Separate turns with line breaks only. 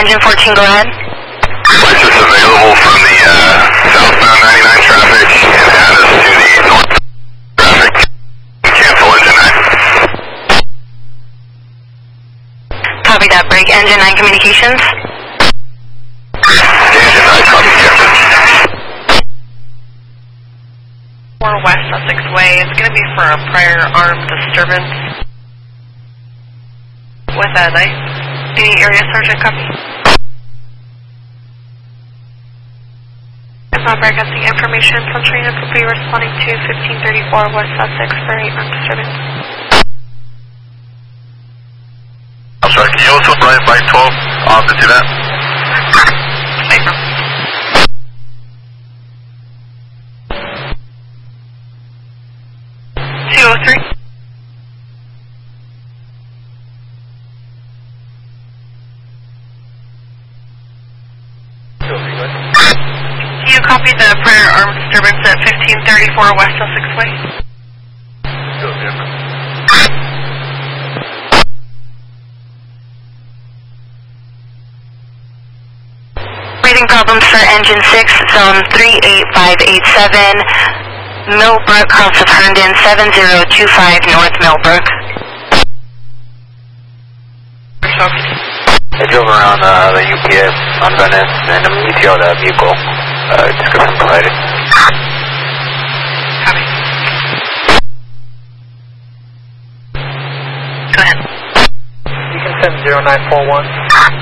Engine 14, go ahead.
License available from the southbound 99 traffic and add us to the north traffic. Cancel engine 9.
Copy that, break. Engine 9 communications.
Engine 9, copy, Captain.
4 West Sussex Way. It's going to be for a prior armed disturbance with a night. Any area sergeant, copy. I got the information. Centurion could be responding to 1534 West Sussex for 8 armed disturbance.
I'm sorry, can you also Brian by 12 off into that?
April. Can you copy the prior armed disturbance at 1534 West Sussex Way?
Breathing problems for engine 6, zone 38587, Millbrook, House of Herndon, 7025 North Millbrook.
I drove around the UPS on Venice and I'm ETO'd a vehicle. Description provided.
Copy. Go ahead.
You can send 0941.